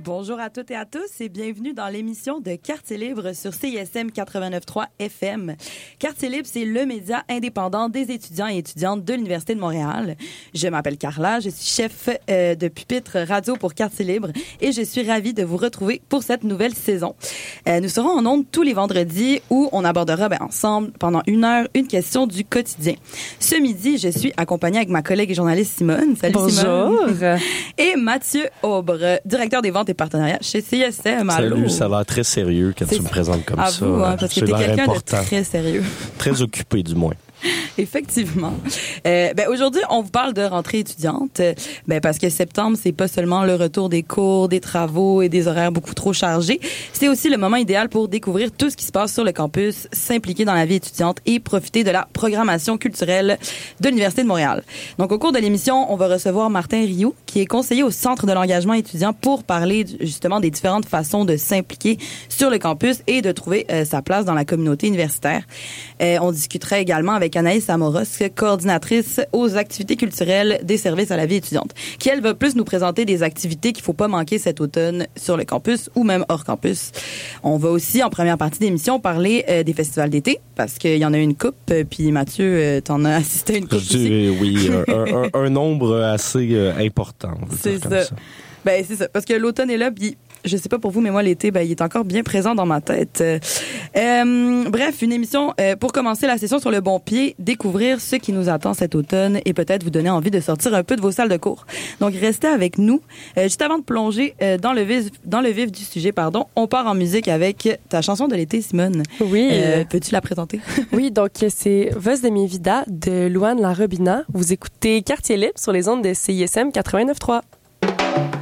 Bonjour à toutes et à tous et bienvenue dans l'émission de Quartier Libre sur CISM 89.3 FM. Quartier Libre, c'est le média indépendant des étudiants et étudiantes de l'Université de Montréal. Je m'appelle Carla, je suis chef de pupitre radio pour Quartier Libre et je suis ravie de vous retrouver pour cette nouvelle saison. Nous serons en ondes tous les vendredis où on abordera ensemble pendant 1 heure une question du quotidien. Ce midi, je suis accompagnée avec ma collègue et journaliste Simone. Salut Bonjour. Simone. Et Mathieu Aubre, directeur des ventes et partenariats chez CISM. Salut, ça a l'air très sérieux quand tu me présentes comme ça. Vous, parce que t'es quelqu'un important. de très sérieux. Très occupé, du moins. Effectivement. Aujourd'hui, on vous parle de rentrée étudiante. Parce que septembre, c'est pas seulement le retour des cours, des travaux et des horaires beaucoup trop chargés. C'est aussi le moment idéal pour découvrir tout ce qui se passe sur le campus, s'impliquer dans la vie étudiante et profiter de la programmation culturelle de l'Université de Montréal. Donc, au cours de l'émission, on va recevoir Martin Rioux, qui est conseiller au Centre de l'engagement étudiant pour parler justement des différentes façons de s'impliquer sur le campus et de trouver sa place dans la communauté universitaire. On discutera également avec Anaïs Amoros, coordinatrice aux activités culturelles des services à la vie étudiante, qui, elle, va plus nous présenter des activités qu'il faut pas manquer cet automne sur le campus ou même hors campus. On va aussi, en première partie d'émission, parler des festivals d'été, parce qu'il y en a une coupe, puis Mathieu, t'en as assisté à une coupe aussi. Oui, un nombre assez important. C'est ça. C'est ça, parce que l'automne est là, puis je sais pas pour vous, mais moi, l'été, il est encore bien présent dans ma tête. Bref, une émission pour commencer la session sur le bon pied, découvrir ce qui nous attend cet automne et peut-être vous donner envie de sortir un peu de vos salles de cours. Donc, restez avec nous. Juste avant de plonger dans le vif du sujet, on part en musique avec ta chanson de l'été, Simone. Oui. Peux-tu la présenter? Oui, donc c'est Voz de mi vida de Louane La Robina. Vous écoutez Quartier Libre sur les ondes de CISM 89.3.